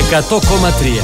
100,3.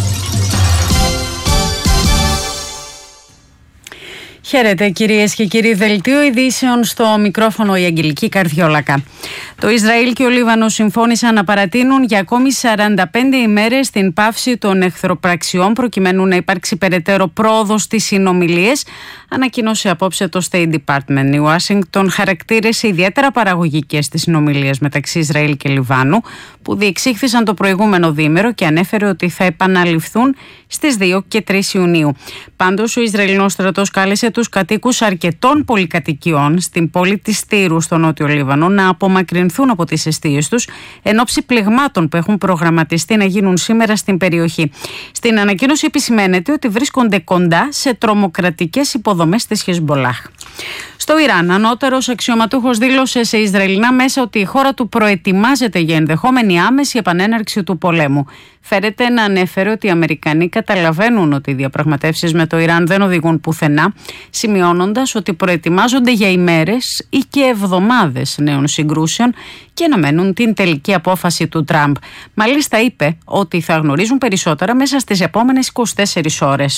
Χαίρετε κυρίες και κύριοι, δελτίο ειδήσεων στο μικρόφωνο η Αγγελική Καρδιόλακα. Το Ισραήλ και ο Λίβανος συμφώνησαν να παρατείνουν για ακόμη 45 ημέρες την πάυση των εχθροπραξιών προκειμένου να υπάρξει περαιτέρω πρόοδος στις συνομιλίες, ανακοίνωσε απόψε το State Department. Η Ουάσιγκτον χαρακτήρισε ιδιαίτερα παραγωγικές τις συνομιλίες μεταξύ Ισραήλ και Λιβάνου που διεξήχθησαν το προηγούμενο διήμερο και ανέφερε ότι θα επαναληφθούν στις 2 και 3 Ιουνίου. Πάντως, ο Ισραηλινός στρατός κάλεσε τους κατοίκους αρκετών πολυκατοικιών στην πόλη της Τύρου στο νότιο Λίβανο να απομακρυνθούν από τις εστίες τους εν ώψη πλεγμάτων που έχουν προγραμματιστεί να γίνουν σήμερα στην περιοχή. Στην ανακοίνωση επισημαίνεται ότι βρίσκονται κοντά σε τρομοκρατικές υποδομές της Χεσμπολάχ. Στο Ιράν, ανώτερος αξιωματούχος δήλωσε σε Ισραηλινά μέσα ότι η χώρα του προετοιμάζεται για ενδεχόμενη άμεση επανέναρξη του πολέμου. Φέρεται να ανέφερε ότι οι Αμερικανοί καταλαβαίνουν ότι οι διαπραγματεύσεις με το Ιράν δεν οδηγούν πουθενά, σημειώνοντας ότι προετοιμάζονται για ημέρες ή και εβδομάδες νέων συγκρούσεων και αναμένουν την τελική απόφαση του Τραμπ. Μάλιστα είπε ότι θα γνωρίζουν περισσότερα μέσα στις επόμενες 24 ώρες.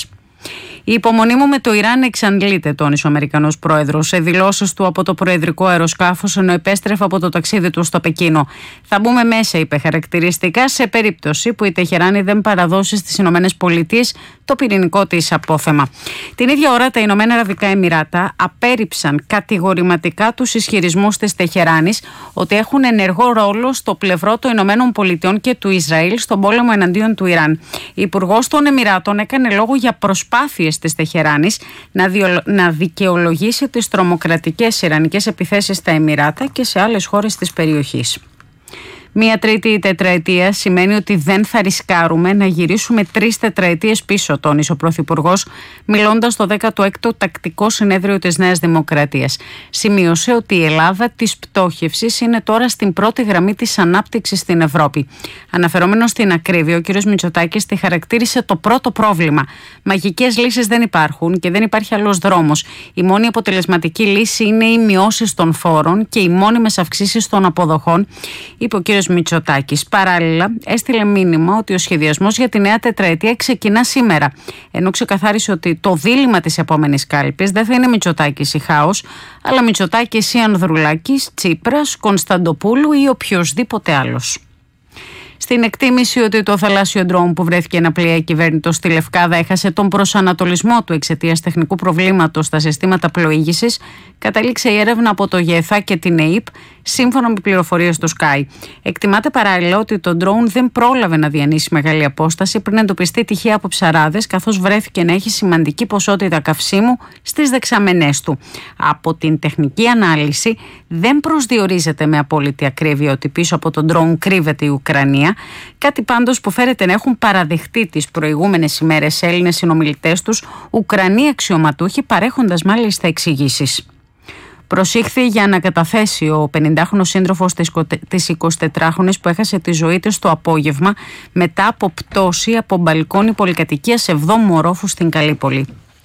Η υπομονή μου με το Ιράν εξαντλείται, τόνισε ο Αμερικανός πρόεδρος σε δηλώσεις του από το προεδρικό αεροσκάφος ενώ επέστρεφε από το ταξίδι του στο Πεκίνο. Θα μπούμε μέσα, είπε χαρακτηριστικά, σε περίπτωση που η Τεχεράνη δεν παραδώσει στις Ηνωμένες Πολιτείες το πυρηνικό της απόθεμα. Την ίδια ώρα, τα Ηνωμένα Αραβικά Εμιράτα απέρριψαν κατηγορηματικά τους ισχυρισμούς της Τεχεράνης ότι έχουν ενεργό ρόλο στο πλευρό των Ηνωμένων Πολιτειών και του Ισραήλ στον πόλεμο εναντίον του Ιράν. Η Υπουργός των Εμιράτων έκανε λόγο για προσπάθειες της Τεχεράνης να δικαιολογήσει τις τρομοκρατικές ιρανικές επιθέσεις στα Εμιράτα και σε άλλες χώρες της περιοχής. Μία τρίτη τετραετία σημαίνει ότι δεν θα ρισκάρουμε να γυρίσουμε 3 τετραετίες πίσω, τόνισε ο Πρωθυπουργός, μιλώντας στο 16ο Τακτικό Συνέδριο της Νέας Δημοκρατίας. Σημείωσε ότι η Ελλάδα της πτώχευσης είναι τώρα στην πρώτη γραμμή της ανάπτυξης στην Ευρώπη. Αναφερόμενος στην ακρίβεια, ο κ. Μητσοτάκης τη χαρακτήρισε το πρώτο πρόβλημα. Μαγικές λύσεις δεν υπάρχουν και δεν υπάρχει άλλος δρόμος. Η μόνη αποτελεσματική λύση είναι οι μειώσεις των φόρων και οι μόνιμες αυξήσεις των αποδοχών, είπε ο κ. Μητσοτάκης. Παράλληλα, έστειλε μήνυμα ότι ο σχεδιασμός για τη νέα τετραετία ξεκινά σήμερα. Ενώ ξεκαθάρισε ότι το δίλημμα της επόμενης κάλπης δεν θα είναι Μητσοτάκης ή Χάος, αλλά Μητσοτάκης ή Ανδρουλάκης, Τσίπρας, Κωνσταντοπούλου ή οποιοσδήποτε άλλος. Στην εκτίμηση ότι το θαλάσσιο ντρόουν που βρέθηκε ένα πλοία κυβέρνητο στη Λευκάδα έχασε τον προσανατολισμό του εξαιτίας τεχνικού προβλήματος στα συστήματα πλοήγησης, κατέληξε η έρευνα από το ΓΕΘΑ και την ΕΥΠ, σύμφωνα με πληροφορίες του Sky. Εκτιμάται παράλληλα ότι το ντρόουν δεν πρόλαβε να διανύσει μεγάλη απόσταση πριν εντοπιστεί τυχαία από ψαράδες, καθώς βρέθηκε να έχει σημαντική ποσότητα καυσίμου στις δεξαμενές του. Από την τεχνική ανάλυση δεν προσδιορίζεται με απόλυτη ακρίβεια ότι πίσω από τον ντρόουν κρύβεται η Ουκρανία, κάτι πάντως που φέρεται να έχουν παραδεχτεί τις προηγούμενες ημέρες Έλληνες συνομιλητές τους, Ουκρανοί αξιωματούχοι, παρέχοντας μάλιστα εξηγήσεις. Προσήχθη για να καταθέσει ο 50χρονος σύντροφος της 24χρονης που έχασε τη ζωή της το απόγευμα μετά από πτώση από μπαλκόνι πολυκατοικίας σε 7ο ορόφου στην Καλύπολη.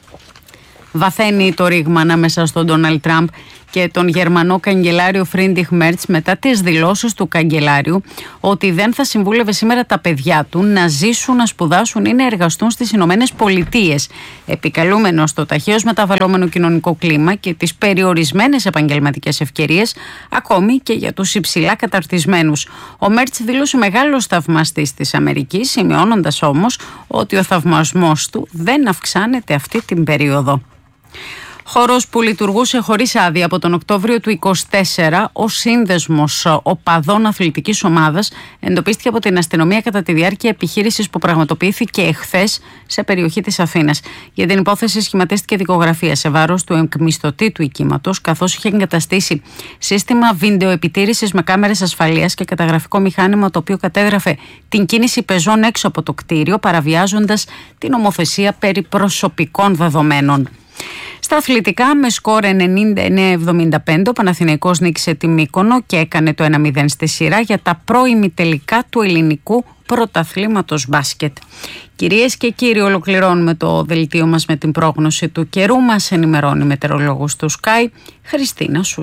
Βαθαίνει το ρήγμα ανάμεσα στον Ντόναλντ Τραμπ και τον Γερμανό καγκελάριο Φρίντριχ Μέρτς μετά τις δηλώσεις του καγκελάριου ότι δεν θα συμβούλευε σήμερα τα παιδιά του να ζήσουν, να σπουδάσουν ή να εργαστούν στις Ηνωμένες Πολιτείες, επικαλούμενος το ταχαίως μεταβαλλόμενο κοινωνικό κλίμα και τις περιορισμένες επαγγελματικές ευκαιρίες, ακόμη και για τους υψηλά καταρτισμένους. Ο Μέρτς δήλωσε μεγάλος θαυμαστής της Αμερικής, σημειώνοντας όμως ότι ο θαυμασμός του δεν αυξάνεται αυτή την περίοδο. Χώρος που λειτουργούσε χωρίς άδεια από τον Οκτώβριο του 2024, ο σύνδεσμος οπαδών αθλητικής ομάδας εντοπίστηκε από την αστυνομία κατά τη διάρκεια επιχείρησης που πραγματοποιήθηκε εχθές σε περιοχή της Αθήνας. Για την υπόθεση σχηματίστηκε δικογραφία σε βάρος του εκμισθωτή του οικήματος, καθώς είχε εγκαταστήσει σύστημα βιντεοεπιτήρησης με κάμερες ασφαλείας και καταγραφικό μηχάνημα το οποίο κατέγραφε την κίνηση πεζών έξω από το κτίριο, παραβιάζοντας την νομοθεσία περί προσωπικών δεδομένων. Στα αθλητικά, με σκορ 99-75, ο Παναθηναϊκός νίκησε τη Μύκονο και έκανε το 1-0 στη σειρά για τα προημιτελικά του ελληνικού πρωταθλήματος μπάσκετ. Κυρίες και κύριοι, ολοκληρώνουμε το δελτίο μας με την πρόγνωση του καιρού. Μας ενημερώνει η μετεωρολόγος του Sky, Χριστίνα Σούζη.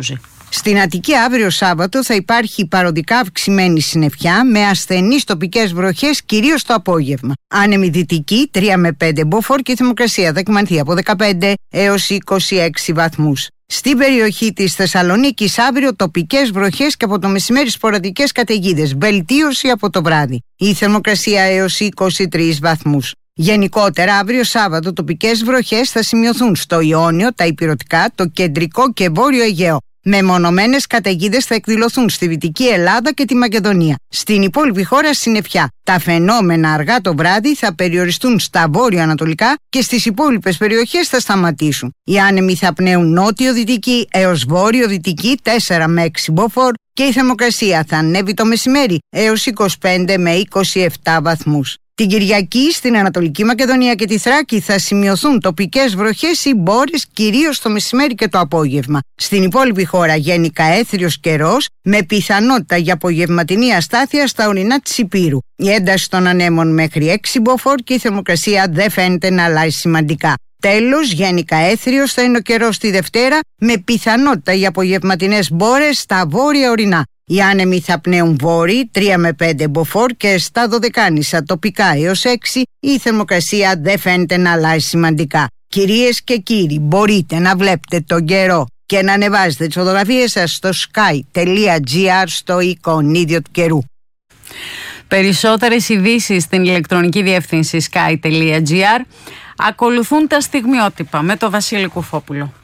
Στην Αττική αύριο Σάββατο θα υπάρχει παροδικά αυξημένη συννεφιά με ασθενείς τοπικές βροχές κυρίως το απόγευμα. Άνεμη δυτική 3 με 5 μποφόρ και η θερμοκρασία θα κυμανθεί από 15 έως 26 βαθμούς. Στην περιοχή της Θεσσαλονίκης αύριο τοπικές βροχές και από το μεσημέρι σποραδικές καταιγίδες. Βελτίωση από το βράδυ. Η θερμοκρασία έως 23 βαθμούς. Γενικότερα, αύριο Σάββατο τοπικές βροχές θα σημειωθούν στο Ιόνιο, τα Ηπειρωτικά, το κεντρικό και βόρειο Αιγαίο. Μεμονωμένες καταιγίδες θα εκδηλωθούν στη Δυτική Ελλάδα και τη Μακεδονία. Στην υπόλοιπη χώρα συννεφιά. Τα φαινόμενα αργά το βράδυ θα περιοριστούν στα βόρειο-ανατολικά και στις υπόλοιπες περιοχές θα σταματήσουν. Οι άνεμοι θα πνέουν νότιο-δυτική έως βόρειο-δυτική 4 με 6 μποφόρ και η θερμοκρασία θα ανέβει το μεσημέρι έως 25 με 27 βαθμούς. Την Κυριακή στην Ανατολική Μακεδονία και τη Θράκη θα σημειωθούν τοπικές βροχές ή μπόρες κυρίως το μεσημέρι και το απόγευμα. Στην υπόλοιπη χώρα γενικά έθριος καιρός με πιθανότητα για απογευματινή αστάθεια στα ορεινά της Ηπείρου. Η ένταση των ανέμων μέχρι 6 μποφόρ και η θερμοκρασία δεν φαίνεται να αλλάζει σημαντικά. Τέλος, γενικά έθριος θα είναι ο καιρός τη Δευτέρα με πιθανότητα για απογευματινές μπόρες στα βόρεια ορεινά. Οι άνεμοι θα πνέουν βόρειοι 3 με 5 μποφόρ και στα Δωδεκάνησα τοπικά έως 6 η θερμοκρασία δεν φαίνεται να αλλάζει σημαντικά. Κυρίες και κύριοι, μπορείτε να βλέπετε τον καιρό και να ανεβάζετε τις φωτογραφίες σας στο sky.gr στο εικονίδιο του καιρού. Περισσότερες ειδήσεις στην ηλεκτρονική διεύθυνση sky.gr. Ακολουθούν τα στιγμιότυπα με το Βασίλη Κουφόπουλο.